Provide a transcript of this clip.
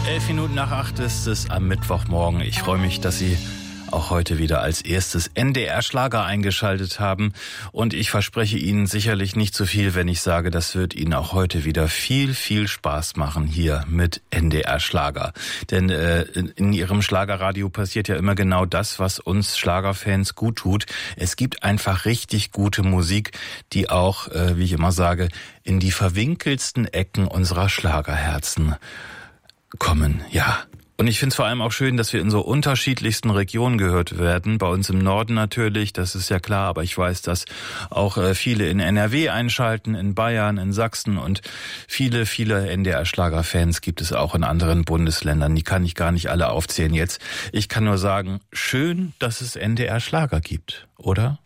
11:08 ist es am Mittwochmorgen. Ich freue mich, dass Sie auch heute wieder als erstes NDR Schlager eingeschaltet haben. Und ich verspreche Ihnen sicherlich nicht zu viel, wenn ich sage, das wird Ihnen auch heute wieder viel, viel Spaß machen hier mit NDR Schlager. Denn in Ihrem Schlagerradio passiert ja immer genau das, was uns Schlagerfans gut tut. Es gibt einfach richtig gute Musik, die auch, wie ich immer sage, in die verwinkeltsten Ecken unserer Schlagerherzen kommen, ja. Und ich finde es vor allem auch schön, dass wir in so unterschiedlichsten Regionen gehört werden. Bei uns im Norden natürlich, das ist ja klar, aber ich weiß, dass auch viele in NRW einschalten, in Bayern, in Sachsen und viele NDR-Schlagerfans gibt es auch in anderen Bundesländern. Die kann ich gar nicht alle aufzählen jetzt. Ich kann nur sagen, schön, dass es NDR-Schlager gibt, oder?